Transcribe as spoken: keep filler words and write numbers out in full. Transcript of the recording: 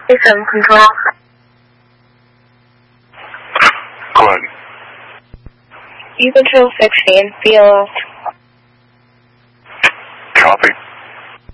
System control. Go ahead. You control sixteen, feel. Copy.